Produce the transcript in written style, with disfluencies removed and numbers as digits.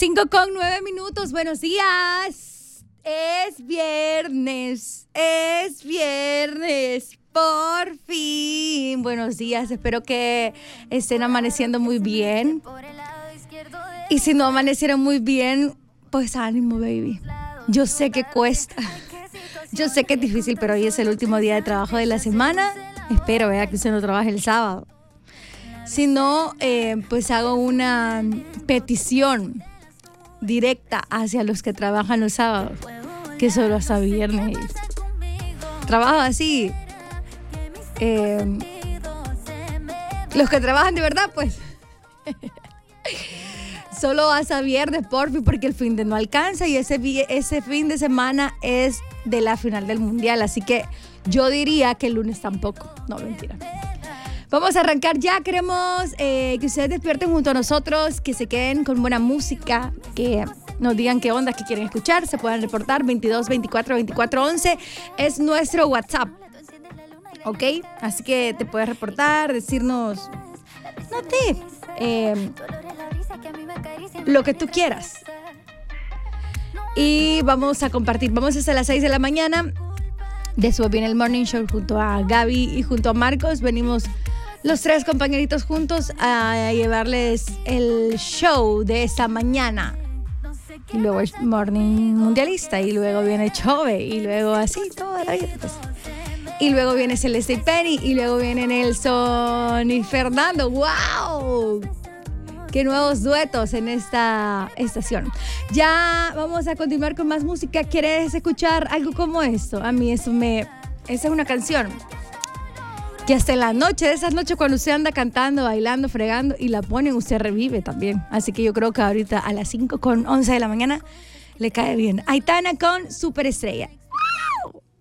5:09. Buenos días. Es viernes. Por fin. Buenos días. Espero que estén amaneciendo muy bien. Y si no amanecieron muy bien, pues ánimo, baby. Yo sé que cuesta. Yo sé que es difícil, pero hoy es el último día de trabajo de la semana. Espero, que usted no trabaje el sábado. Si no, pues hago una petición directa hacia los que trabajan los sábados, que solo hasta viernes trabajo así. Los que trabajan de verdad, pues solo hasta viernes, por fin, porque el fin de no alcanza y ese fin de semana es de la final del mundial, así que yo diría que el lunes tampoco. No, mentira. Vamos a arrancar ya. Queremos que ustedes despierten junto a nosotros, que se queden con buena música, que nos digan qué onda, qué quieren escuchar. Se pueden reportar 22 24 24 11. Es nuestro WhatsApp. ¿Ok? Así que te puedes reportar, decirnos, lo que tú quieras. Y vamos a compartir. Vamos hasta las 6 de la mañana. Después viene el Morning Show junto a Gaby y junto a Marcos. Venimos los tres compañeritos juntos a llevarles el show de esta mañana. Y luego el Morning Mundialista. Y luego viene Chove. Y luego así, toda la vida. Pues. Y luego viene Celeste y Penny. Y luego viene Nelson y Fernando. ¡Wow! ¡Qué nuevos duetos en esta estación! Ya vamos a continuar con más música. ¿Quieres escuchar algo como esto? A mí esa es una canción que hasta en la noche, de esas noches cuando usted anda cantando, bailando, fregando y la ponen, usted revive también. Así que yo creo que ahorita a las 5:11 de la mañana le cae bien. Aitana con Superestrella.